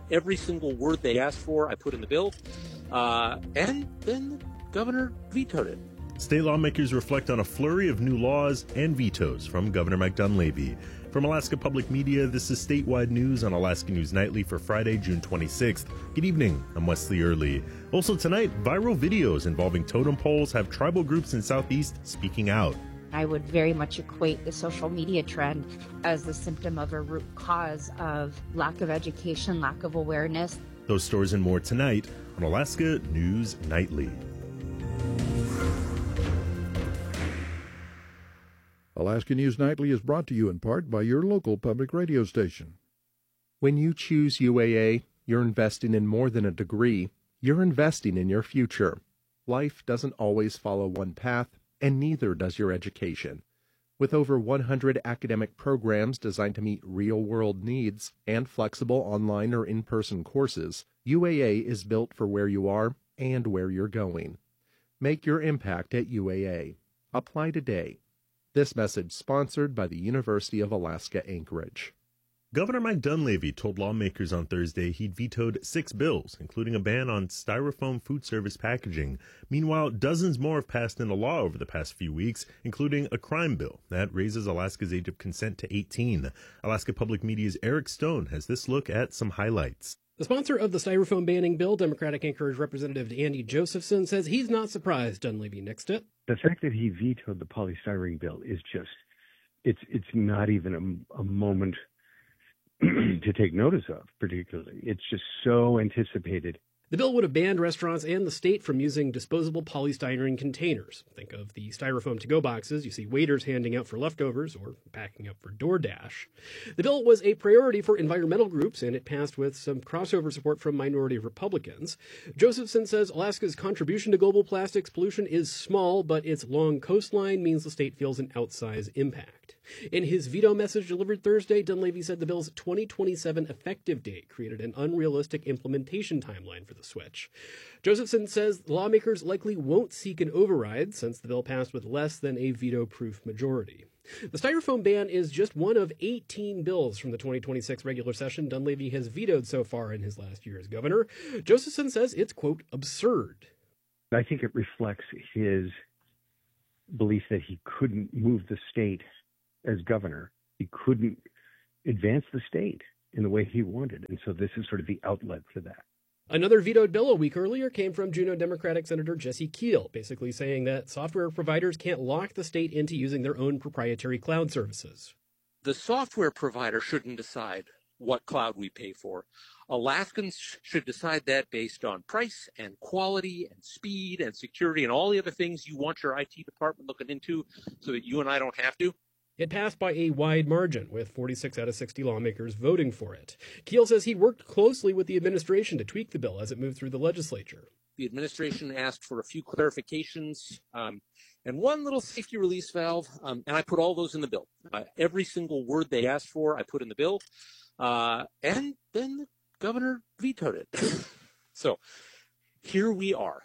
Every single word they asked for, I put in the bill, and then the governor vetoed it. State lawmakers reflect on a flurry of new laws and vetoes from Governor Mike Dunleavy. From Alaska Public Media, this is statewide news on Alaska News Nightly for Friday, June 26th. Good evening, I'm Wesley Early. Also tonight, viral videos involving totem poles have tribal groups in Southeast speaking out. I would very much equate the social media trend as the symptom of a root cause of lack of education, lack of awareness. Those stories and more tonight on Alaska News Nightly. Alaska News Nightly is brought to you in part by your local public radio station. When you choose UAA, you're investing in more than a degree. You're investing in your future. Life doesn't always follow one path, and neither does your education. With over 100 academic programs designed to meet real-world needs and flexible online or in-person courses, UAA is built for where you are and where you're going. Make your impact at UAA. Apply today. This message sponsored by the University of Alaska Anchorage. Governor Mike Dunleavy told lawmakers on Thursday he'd vetoed 6 bills, including a ban on styrofoam food service packaging. Meanwhile, dozens more have passed into law over the past few weeks, including a crime bill that raises Alaska's age of consent to 18. Alaska Public Media's Eric Stone has this look at some highlights. The sponsor of the styrofoam banning bill, Democratic Anchorage Representative Andy Josephson, says he's not surprised Dunleavy nixed it. The fact that he vetoed the polystyrene bill is just, it's not even a moment to take notice of, particularly. It's just so anticipated. The bill would have banned restaurants and the state from using disposable polystyrene containers. Think of the styrofoam to-go boxes you see waiters handing out for leftovers or packing up for DoorDash. The bill was a priority for environmental groups, and it passed with some crossover support from minority Republicans. Josephson says Alaska's contribution to global plastics pollution is small, but its long coastline means the state feels an outsized impact. In his veto message delivered Thursday, Dunleavy said the bill's 2027 effective date created an unrealistic implementation timeline for the switch. Josephson says lawmakers likely won't seek an override since the bill passed with less than a veto-proof majority. The styrofoam ban is just one of 18 bills from the 2026 regular session Dunleavy has vetoed so far in his last year as governor. Josephson says it's, quote, absurd. I think it reflects his belief that he couldn't move the state as governor. He couldn't advance the state in the way he wanted. And so this is sort of the outlet for that. Another vetoed bill a week earlier came from Juneau Democratic Senator Jesse Keel, basically saying that software providers can't lock the state into using their own proprietary cloud services. The software provider shouldn't decide what cloud we pay for. Alaskans should decide that based on price and quality and speed and security and all the other things you want your IT department looking into so that you and I don't have to. It passed by a wide margin, with 46 out of 60 lawmakers voting for it. Keel says he worked closely with the administration to tweak the bill as it moved through the legislature. The administration asked for a few clarifications and one little safety release valve, and I put all those in the bill. Every single word they asked for, I put in the bill, and then the governor vetoed it. So here we are.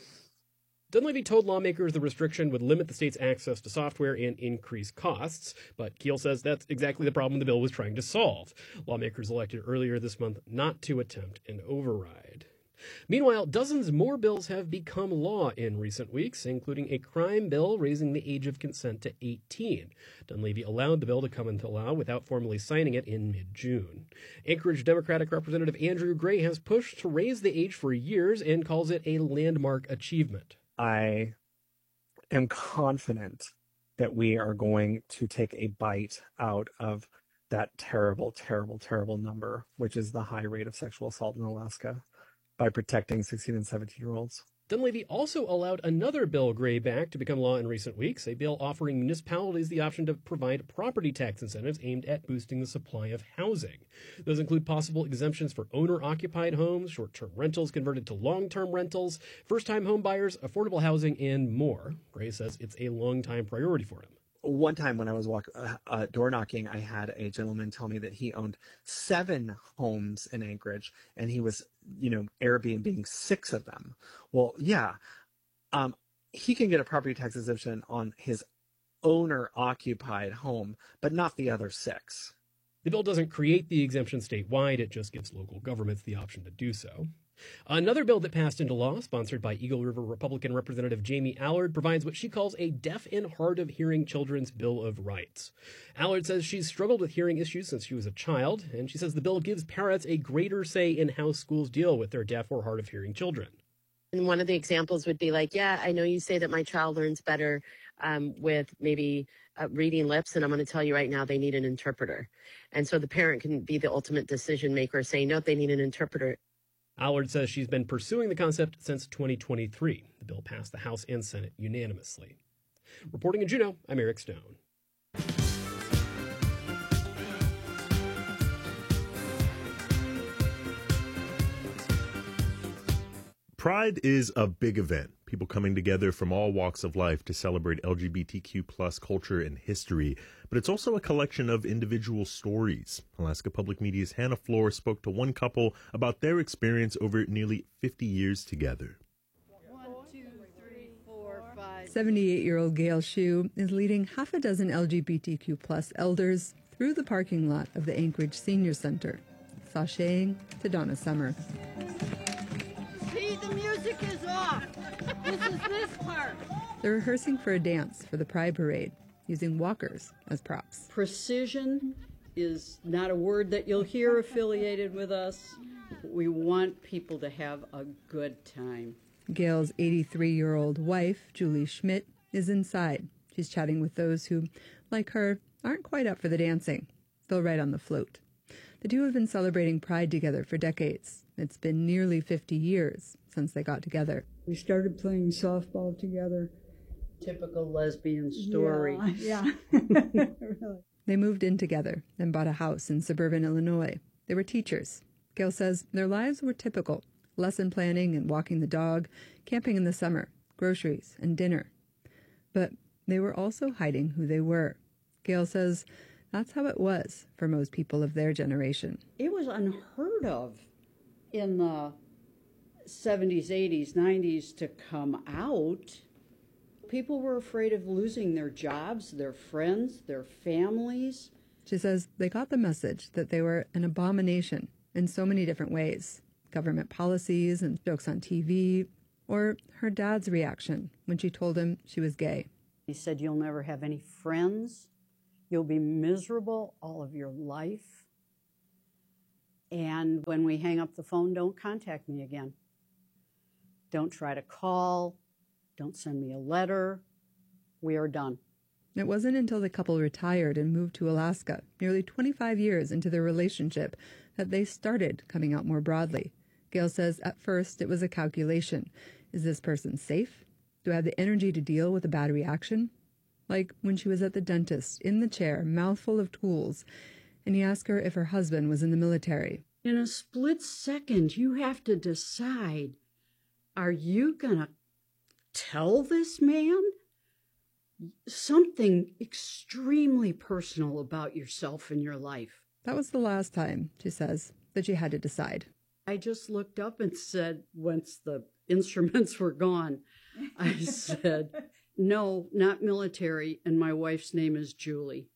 Dunleavy told lawmakers the restriction would limit the state's access to software and increase costs, but Keel says that's exactly the problem the bill was trying to solve. Lawmakers elected earlier this month not to attempt an override. Meanwhile, dozens more bills have become law in recent weeks, including a crime bill raising the age of consent to 18. Dunleavy allowed the bill to come into law without formally signing it in mid-June. Anchorage Democratic Representative Andrew Gray has pushed to raise the age for years and calls it a landmark achievement. I am confident that we are going to take a bite out of that terrible, terrible, terrible number, which is the high rate of sexual assault in Alaska, by protecting 16 and 17-year-olds. Dunleavy also allowed another bill Gray backed to become law in recent weeks, a bill offering municipalities the option to provide property tax incentives aimed at boosting the supply of housing. Those include possible exemptions for owner-occupied homes, short-term rentals converted to long-term rentals, first-time home buyers, affordable housing, and more. Gray says it's a long-time priority for him. One time when I was door knocking, I had a gentleman tell me that he owned 7 homes in Anchorage and he was, Airbnb 6 of them. Well, yeah, he can get a property tax exemption on his owner occupied home, but not the other 6. The bill doesn't create the exemption statewide, it just gives local governments the option to do so. Another bill that passed into law, sponsored by Eagle River Republican Representative Jamie Allard, provides what she calls a deaf and hard of hearing children's Bill of Rights. Allard says she's struggled with hearing issues since she was a child, and she says the bill gives parents a greater say in how schools deal with their deaf or hard of hearing children. And one of the examples would be like, yeah, I know you say that my child learns better with maybe reading lips, and I'm going to tell you right now they need an interpreter. And so the parent can be the ultimate decision maker, saying, no, they need an interpreter. Allard says she's been pursuing the concept since 2023. The bill passed the House and Senate unanimously. Reporting in Juneau, I'm Eric Stone. Pride is a big event. People coming together from all walks of life to celebrate LGBTQ plus culture and history. But it's also a collection of individual stories. Alaska Public Media's Hannah Floor spoke to one couple about their experience over nearly 50 years together. 78-year-old Gail Shue is leading half a dozen LGBTQ plus elders through the parking lot of the Anchorage Senior Center, sashaying to Donna Summer. See, the music is off. This is this part. They're rehearsing for a dance for the Pride Parade, using walkers as props. Precision is not a word that you'll hear affiliated with us. We want people to have a good time. Gail's 83-year-old wife, Julie Schmidt, is inside. She's chatting with those who, like her, aren't quite up for the dancing. They'll ride on the float. The two have been celebrating Pride together for decades. It's been nearly 50 years since they got together. We started playing softball together. Typical lesbian story. Yeah. Really. They moved in together and bought a house in suburban Illinois. They were teachers. Gail says their lives were typical. Lesson planning and walking the dog, camping in the summer, groceries and dinner. But they were also hiding who they were. Gail says that's how it was for most people of their generation. It was unheard of in the 70s, 80s, 90s to come out. People were afraid of losing their jobs, their friends, their families. She says they got the message that they were an abomination in so many different ways. Government policies and jokes on TV, or her dad's reaction when she told him she was gay. He said, you'll never have any friends. You'll be miserable all of your life. And when we hang up the phone, don't contact me again. Don't try to call. Don't send me a letter. We are done. It wasn't until the couple retired and moved to Alaska, nearly 25 years into their relationship, that they started coming out more broadly. Gail says at first it was a calculation. Is this person safe? Do I have the energy to deal with a bad reaction? Like when she was at the dentist, in the chair, mouthful of tools, and he asked her if her husband was in the military. In a split second, you have to decide, are you going to tell this man something extremely personal about yourself and your life? That was the last time, she says, that she had to decide. I just looked up and said, once the instruments were gone, I said, no, not military, and my wife's name is Julie.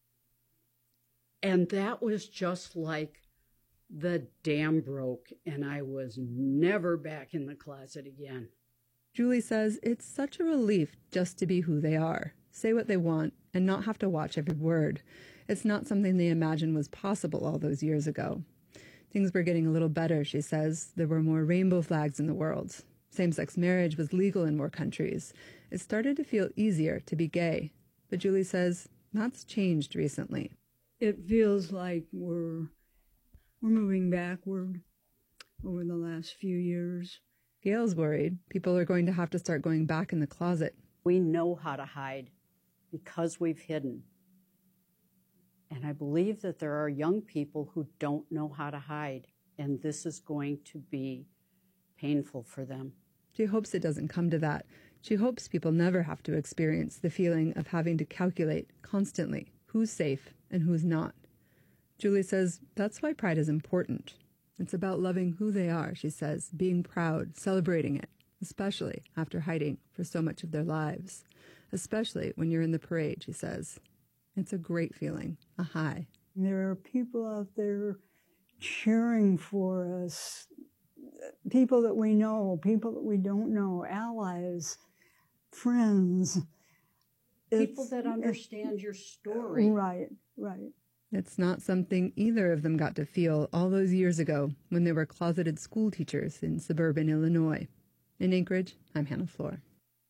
And that was just like the dam broke, and I was never back in the closet again. Julie says it's such a relief just to be who they are, say what they want, and not have to watch every word. It's not something they imagined was possible all those years ago. Things were getting a little better, she says. There were more rainbow flags in the world. Same-sex marriage was legal in more countries. It started to feel easier to be gay. But Julie says that's changed recently. It feels like we're moving backward over the last few years. Gail's worried people are going to have to start going back in the closet. We know how to hide because we've hidden. And I believe that there are young people who don't know how to hide, and this is going to be painful for them. She hopes it doesn't come to that. She hopes people never have to experience the feeling of having to calculate constantly who's safe and who's not. Julie says that's why Pride is important. It's about loving who they are, she says, being proud, celebrating it, especially after hiding for so much of their lives. Especially when you're in the parade, she says. It's a great feeling, a high. There are people out there cheering for us, people that we know, people that we don't know, allies, friends. People that understand your story. Right. It's not something either of them got to feel all those years ago when they were closeted school teachers in suburban Illinois. In Anchorage, I'm Hannah Floor.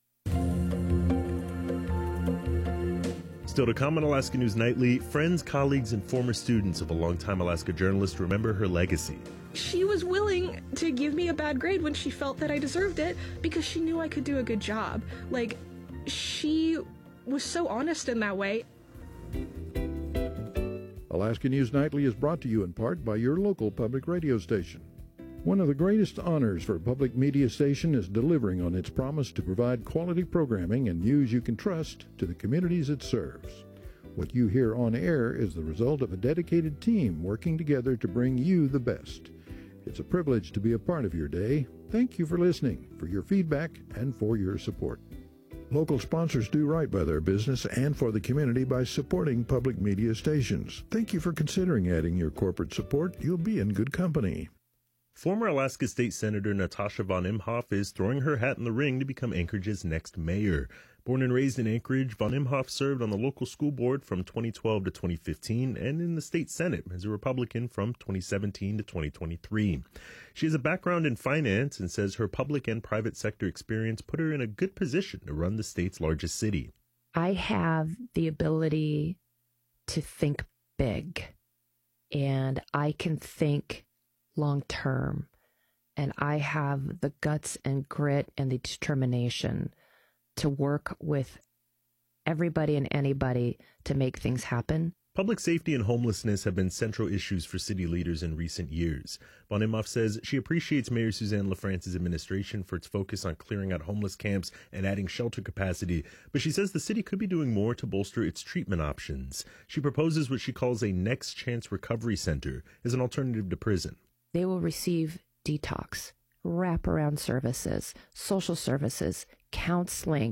Still to come on Alaska News Nightly, friends, colleagues, and former students of a longtime Alaska journalist remember her legacy. She was willing to give me a bad grade when she felt that I deserved it because she knew I could do a good job. Like, she was so honest in that way. Alaska News Nightly is brought to you in part by your local public radio station. One of the greatest honors for a public media station is delivering on its promise to provide quality programming and news you can trust to the communities it serves. What you hear on air is the result of a dedicated team working together to bring you the best. It's a privilege to be a part of your day. Thank you for listening, for your feedback, and for your support. Local sponsors do right by their business and for the community by supporting public media stations. Thank you for considering adding your corporate support. You'll be in good company. Former Alaska State Senator Natasha von Imhoff is throwing her hat in the ring to become Anchorage's next mayor. Born and raised in Anchorage, von Imhoff served on the local school board from 2012 to 2015 and in the state Senate as a Republican from 2017 to 2023. She has a background in finance and says her public and private sector experience put her in a good position to run the state's largest city. I have the ability to think big, and I can think long term, and I have the guts and grit and the determination to work with everybody and anybody to make things happen. Public safety and homelessness have been central issues for city leaders in recent years. Von Imhoff says she appreciates Mayor Suzanne LaFrance's administration for its focus on clearing out homeless camps and adding shelter capacity, but she says the city could be doing more to bolster its treatment options. She proposes what she calls a Next Chance Recovery Center as an alternative to prison. They will receive detox, wraparound services, social services, counseling,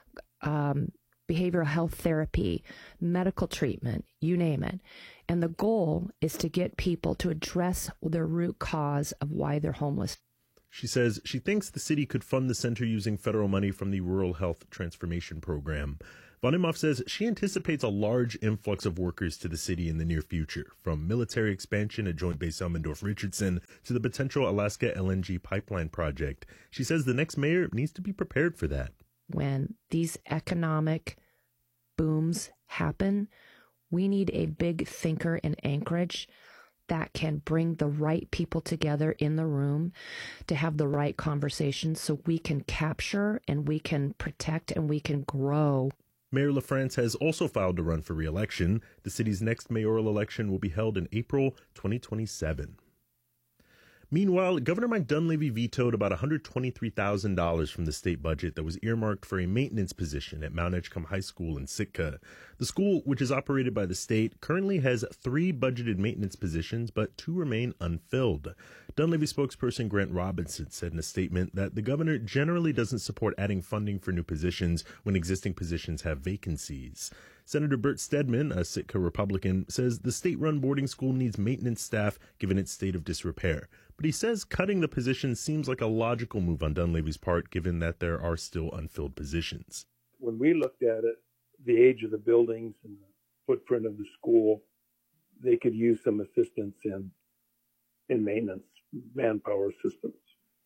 behavioral health therapy, medical treatment, you name it. And the goal is to get people to address their root cause of why they're homeless. She says she thinks the city could fund the center using federal money from the Rural Health Transformation Program. Von Imhoff says she anticipates a large influx of workers to the city in the near future, from military expansion at Joint Base Elmendorf-Richardson to the potential Alaska LNG pipeline project. She says the next mayor needs to be prepared for that. When these economic booms happen, we need a big thinker in Anchorage that can bring the right people together in the room to have the right conversations so we can capture and we can protect and we can grow. Mayor LaFrance has also filed to run for re-election. The city's next mayoral election will be held in April 2027. Meanwhile, Governor Mike Dunleavy vetoed about $123,000 from the state budget that was earmarked for a maintenance position at Mount Edgecombe High School in Sitka. The school, which is operated by the state, currently has 3 budgeted maintenance positions, but 2 remain unfilled. Dunleavy spokesperson Grant Robinson said in a statement that the governor generally doesn't support adding funding for new positions when existing positions have vacancies. Senator Bert Stedman, a Sitka Republican, says the state-run boarding school needs maintenance staff given its state of disrepair. But he says cutting the position seems like a logical move on Dunleavy's part, given that there are still unfilled positions. When we looked at it, the age of the buildings and the footprint of the school, they could use some assistance in maintenance, manpower assistance.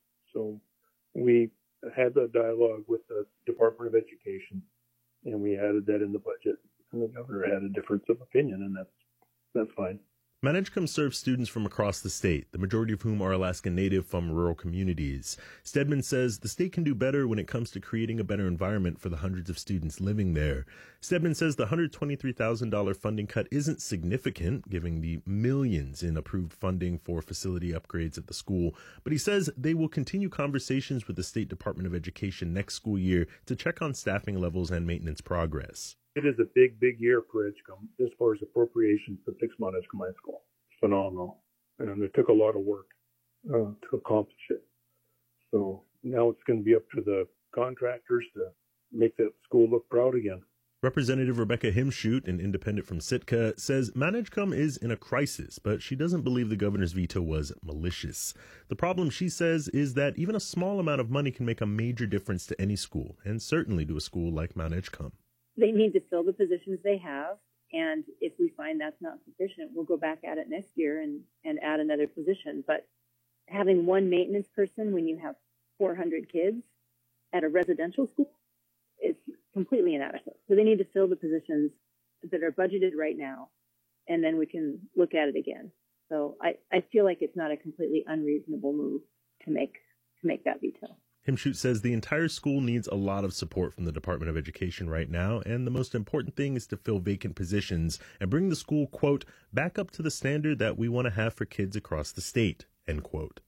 So we had a dialogue with the Department of Education, and we added that in the budget. And the governor had a difference of opinion, and that's fine. Mount Edgecombe serves students from across the state, the majority of whom are Alaska Native from rural communities. Stedman says the state can do better when it comes to creating a better environment for the hundreds of students living there. Stedman says the $123,000 funding cut isn't significant, given the millions in approved funding for facility upgrades at the school, but he says they will continue conversations with the State Department of Education next school year to check on staffing levels and maintenance progress. It is a big, big year for Edgecombe as far as appropriations to fix Mount Edgecombe High School. It's phenomenal. And it took a lot of work to accomplish it. So now it's going to be up to the contractors to make that school look proud again. Representative Rebecca Himschoot, an independent from Sitka, says Mount Edgecombe is in a crisis, but she doesn't believe the governor's veto was malicious. The problem, she says, is that even a small amount of money can make a major difference to any school, and certainly to a school like Mount Edgecombe. They need to fill the positions they have, and if we find that's not sufficient, we'll go back at it next year and add another position. But having one maintenance person when you have 400 kids at a residential school is completely inadequate. So they need to fill the positions that are budgeted right now, and then we can look at it again. So I feel like it's not a completely unreasonable move to make that veto. Himschoot says the entire school needs a lot of support from the Department of Education right now, and the most important thing is to fill vacant positions and bring the school, quote, back up to the standard that we want to have for kids across the state, end quote.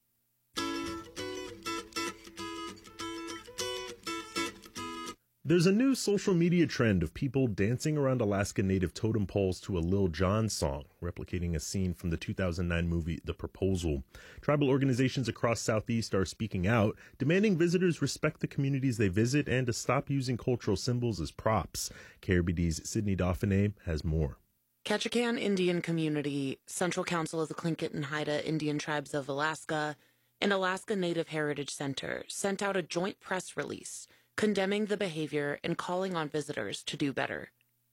There's a new social media trend of people dancing around Alaska Native totem poles to a Lil Jon song, replicating a scene from the 2009 movie The Proposal. Tribal organizations across Southeast are speaking out, demanding visitors respect the communities they visit and to stop using cultural symbols as props. KRBD's Sydney Dauphiné has more. Ketchikan Indian Community, Central Council of the Tlingit and Haida Indian Tribes of Alaska, and Alaska Native Heritage Center sent out a joint press release condemning the behavior and calling on visitors to do better.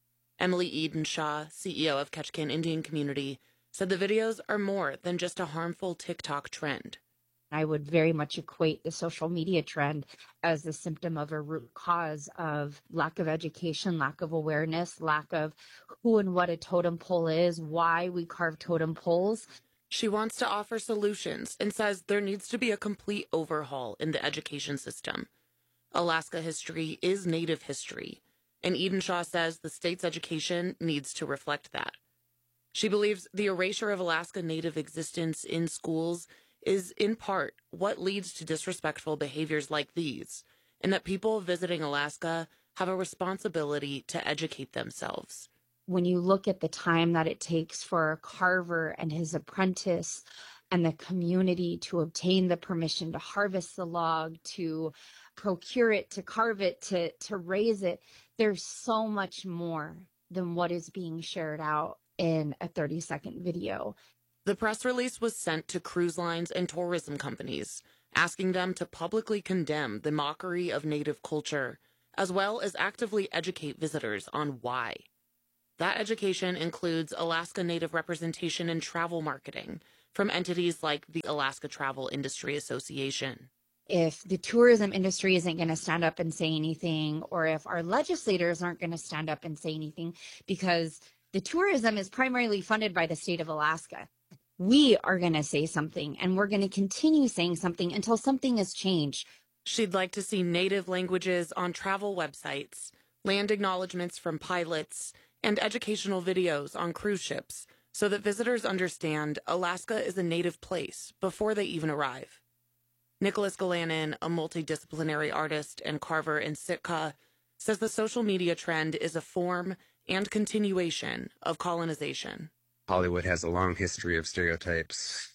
Emily Edenshaw, CEO of Ketchikan Indian Community, said the videos are more than just a harmful TikTok trend. I would very much equate the social media trend as a symptom of a root cause of lack of education, lack of awareness, lack of who and what a totem pole is, why we carve totem poles. She wants to offer solutions and says there needs to be a complete overhaul in the education system. Alaska history is Native history, and Edenshaw says the state's education needs to reflect that. She believes the erasure of Alaska Native existence in schools is, in part, what leads to disrespectful behaviors like these, and that people visiting Alaska have a responsibility to educate themselves. When you look at the time that it takes for a carver and his apprentice and the community to obtain the permission to harvest the log, to procure it, to carve it, to raise it, there's so much more than what is being shared out in a 30-second video. The press release was sent to cruise lines and tourism companies, asking them to publicly condemn the mockery of Native culture, as well as actively educate visitors on why. That education includes Alaska Native representation in travel marketing from entities like the Alaska Travel Industry Association. If the tourism industry isn't going to stand up and say anything, or if our legislators aren't going to stand up and say anything, because the tourism is primarily funded by the state of Alaska, we are going to say something, and we're going to continue saying something until something has changed. She'd like to see Native languages on travel websites, land acknowledgments from pilots, and educational videos on cruise ships so that visitors understand Alaska is a Native place before they even arrive. Nicholas Galanin, a multidisciplinary artist and carver in Sitka, says the social media trend is a form and continuation of colonization. Hollywood has a long history of stereotypes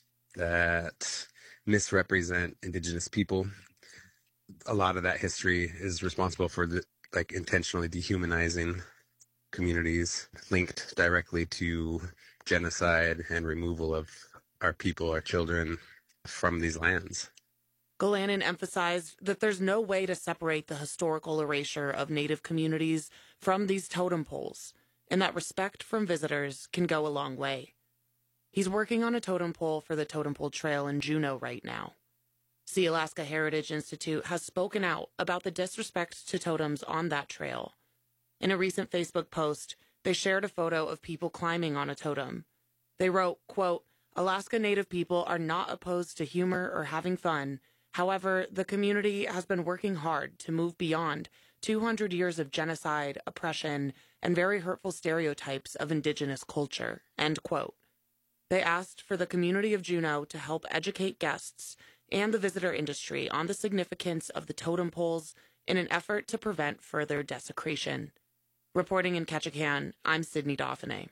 that misrepresent Indigenous people. A lot of that history is responsible for intentionally dehumanizing communities linked directly to genocide and removal of our people, our children, from these lands. Galanin emphasized that there's no way to separate the historical erasure of Native communities from these totem poles, and that respect from visitors can go a long way. He's working on a totem pole for the Totem Pole Trail in Juneau right now. See Alaska Heritage Institute has spoken out about the disrespect to totems on that trail. In a recent Facebook post, they shared a photo of people climbing on a totem. They wrote, quote, Alaska Native people are not opposed to humor or having fun. However, the community has been working hard to move beyond 200 years of genocide, oppression, and very hurtful stereotypes of Indigenous culture, end quote. They asked for the community of Juneau to help educate guests and the visitor industry on the significance of the totem poles in an effort to prevent further desecration. Reporting in Ketchikan, I'm Sydney Dauphiné.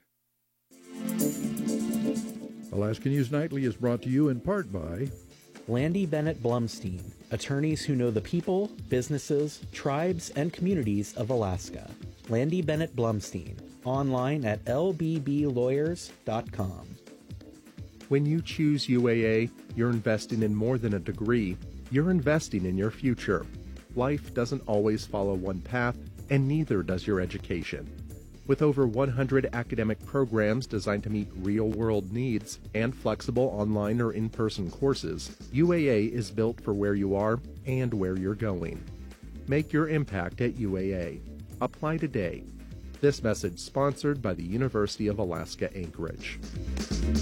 Alaska News Nightly is brought to you in part by Landy Bennett Blumstein, attorneys who know the people, businesses, tribes, and communities of Alaska. Landy Bennett Blumstein, online at lbblawyers.com. When you choose UAA, you're investing in more than a degree. You're investing in your future. Life doesn't always follow one path, and neither does your education. With over 100 academic programs designed to meet real-world needs and flexible online or in-person courses, UAA is built for where you are and where you're going. Make your impact at UAA. Apply today. This message sponsored by the University of Alaska Anchorage.